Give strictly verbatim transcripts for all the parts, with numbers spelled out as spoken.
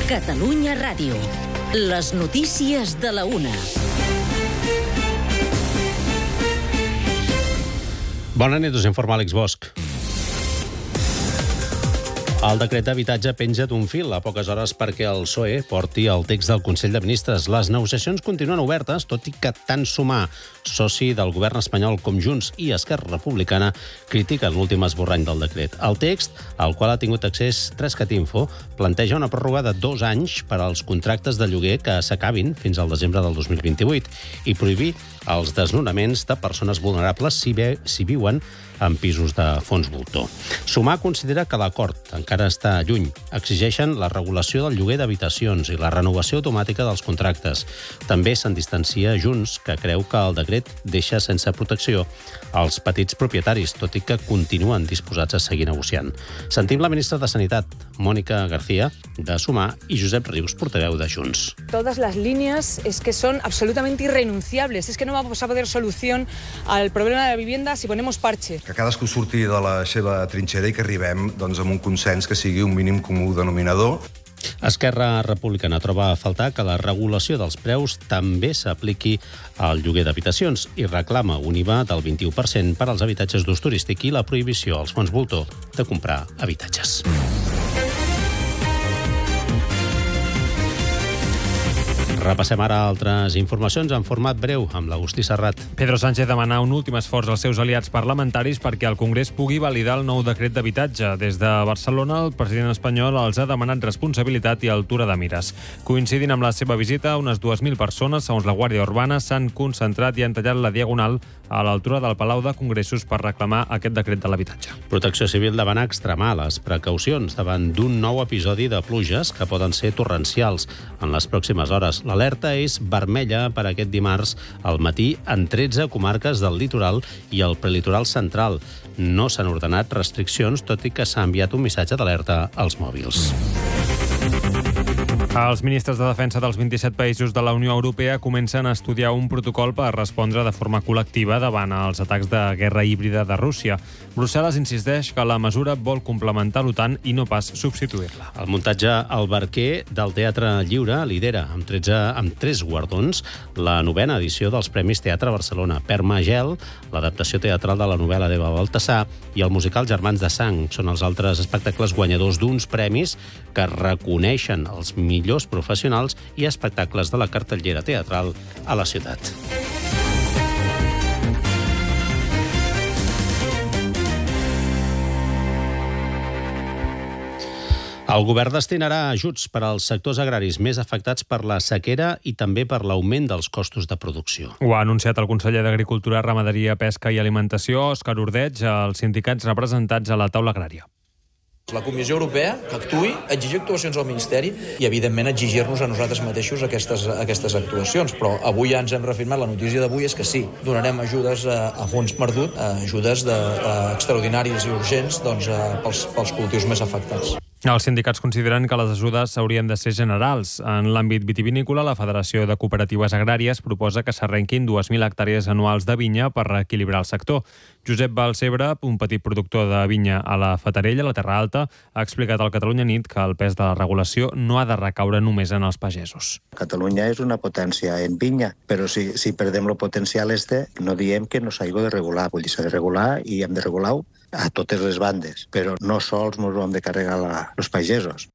Catalunya Ràdio. Les notícies de la una. Bona nit, us informa Àlex Bosch. El decret d'habitatge penja d'un fil a poques hores perquè el P S O E porti el text del Consell de Ministres. Les negociacions continuen obertes, tot i que tant Sumar, soci del govern espanyol, com Junts i Esquerra Republicana, critiquen l'últim esborrany del decret. El text, al qual ha tingut accés Trescatinfo, planteja una pròrroga de dos anys per als contractes de lloguer que s'acabin fins al desembre del dos mil vint-i-vuit i prohibir els desnonaments de persones vulnerables si, ve, si viuen en pisos de fons voltor. Sumar considera que l'acord encara està lluny. Exigeixen la regulació del lloguer d'habitacions i la renovació automàtica dels contractes. També se'n distancia Junts, que creu que el decret deixa sense protecció els petits propietaris, tot i que continuen disposats a seguir negociant. Sentim la ministra de Sanitat, Mónica García, de Sumar, i Josep Rius, portaveu de Junts. Todas las líneas es que son absolutamente irrenunciables. Es que no vamos a poder solución al problema de la vivienda si ponemos parche. Que cadascú surti de la seva trinxera i que arribem doncs, amb un consens que sigui un mínim comú denominador. Esquerra Republicana troba a faltar que la regulació dels preus també s'apliqui al lloguer d'habitacions i reclama un I V A del vint-i-u per cent per als habitatges d'ús turístic i la prohibició als fons voltor de comprar habitatges. Repassem ara altres informacions en format breu amb l'Agustí Serrat. Pedro Sánchez demana un últim esforç als seus aliats parlamentaris perquè el Congrés pugui validar el nou decret d'habitatge. Des de Barcelona, el president espanyol els ha demanat responsabilitat i altura de mires. Coincidint amb la seva visita, unes dues mil persones, segons la Guàrdia Urbana, s'han concentrat i han tallat la diagonal a l'altura del Palau de Congressos per reclamar aquest decret de l'habitatge. Protecció Civil demana extremar les precaucions davant d'un nou episodi de pluges que poden ser torrencials en les pròximes hores. L'alerta és vermella per aquest dimarts al matí en tretze comarques del litoral i el prelitoral central. No s'han ordenat restriccions, tot i que s'ha enviat un missatge d'alerta als mòbils. Els ministres de defensa dels vint-i-set països de la Unió Europea comencen a estudiar un protocol per respondre de forma col·lectiva davant els atacs de guerra híbrida de Rússia. Brussel·les insisteix que la mesura vol complementar l'OTAN i no pas substituir-la. El muntatge El Barquer del Teatre Lliure lidera amb, tretze, amb tres guardons la novena edició dels Premis Teatre Barcelona. Permagel, l'adaptació teatral de la novel·la d'Eva Baltasar, i el musical Germans de Sang són els altres espectacles guanyadors d'uns premis que reconeixen els millors professionals i espectacles de la cartellera teatral a la ciutat. El govern destinarà ajuts per als sectors agraris més afectats per la sequera i també per l'augment dels costos de producció. Ho ha anunciat el conseller d'Agricultura, Ramaderia, Pesca i Alimentació, Òscar Ordeig, als sindicats representats a la taula agrària. La Comissió Europea que actuï, exigir actuacions al Ministeri i, evidentment, exigir-nos a nosaltres mateixos aquestes, aquestes actuacions. Però avui ja ens hem reafirmat, la notícia d'avui és que sí, donarem ajudes a, a fons perdut, ajudes de, a, extraordinàries i urgents doncs, a, pels, pels cultius més afectats. Els sindicats consideren que les ajudes haurien de ser generals. En l'àmbit vitivinícola, la Federació de Cooperatives Agràries proposa que s'arrenquin dues mil hectàrees anuals de vinya per reequilibrar el sector. Josep Balcebre, un petit productor de vinya a la Fatarella, a la Terra Alta, ha explicat al Catalunya Nit que el pes de la regulació no ha de recaure només en els pagesos. Catalunya és una potència en vinya, però si, si perdem el potencial este, no diem que no s'hagi de regular. Vull dir, s'ha de regular i hem de regular a totes les bandes, però no sols ens ho hem de carregar la, els pagesos.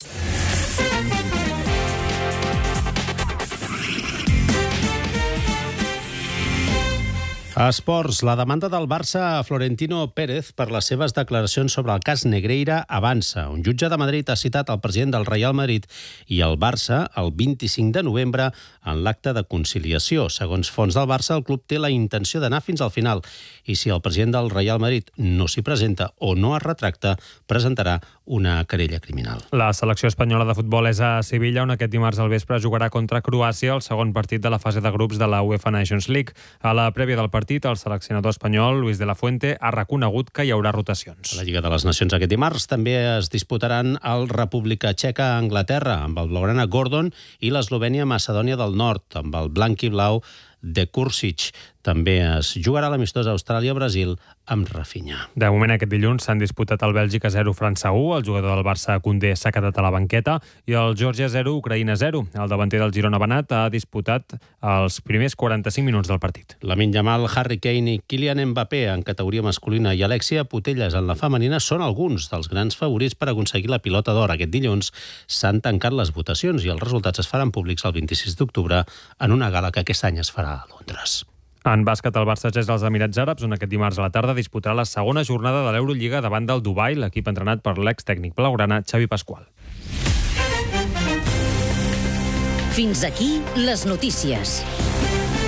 A esports, la demanda del Barça a Florentino Pérez per les seves declaracions sobre el cas Negreira avança. Un jutge de Madrid ha citat el president del Real Madrid i el Barça el vint-i-cinc de novembre en l'acte de conciliació. Segons fonts del Barça, el club té la intenció d'anar fins al final i si el president del Real Madrid no s'hi presenta o no es retracta, presentarà una querella criminal. La selecció espanyola de futbol és a Sevilla, on aquest dimarts al vespre jugarà contra Croàcia el segon partit de la fase de grups de la UEFA Nations League. A la prèvia del partit, el seleccionador espanyol, Luis de la Fuente, ha reconegut que hi haurà rotacions. A la Lliga de les Nacions aquest dimarts també es disputaran el República Txeca a Anglaterra, amb el blaugrana Gordon, i l'Eslovènia Macedònia del Nord, amb el blanc i blau de Kursic. També es jugarà l'amistosa Austràlia-Brasil amb Rafinha. De moment, aquest dilluns s'han disputat el Bèlgica zero, França u, el jugador del Barça, Koundé, s'ha quedat a la banqueta, i el Geòrgia zero, Ucraïna zero. El davanter del Girona Benat ha disputat els primers quaranta-cinc minuts del partit. Lamine Yamal, Harry Kane i Kylian Mbappé en categoria masculina i Alexia Putellas en la femenina són alguns dels grans favorits per aconseguir la pilota d'or. Aquest dilluns s'han tancat les votacions i els resultats es faran públics el vint-i-sis d'octubre en una gala que aquest any es farà a Londres. En bàsquet, el Barça és als Emirats Àrabs, on aquest dimarts a la tarda disputarà la segona jornada de l'Eurolliga davant del Dubai, l'equip entrenat per l'extècnic blaugrana Xavi Pascual. Fins aquí les notícies.